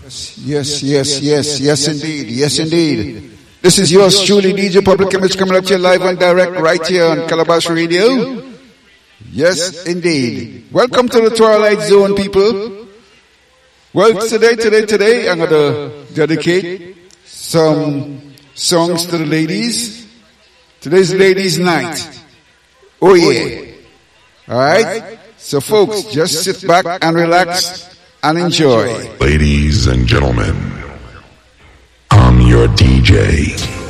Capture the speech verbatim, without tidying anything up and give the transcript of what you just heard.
Yes, yes, yes, yes indeed, yes indeed. This is yours truly, D J Public Image, coming at you live and direct right here on Calabash Radio. Yes indeed. Welcome to the Twilight Zone, people. Well, today, today, today, I'm going to dedicate some songs to the ladies. Today's ladies' night. Oh yeah. Alright? So folks, just sit back and relax and enjoy. Ladies and gentlemen, I'm your D J.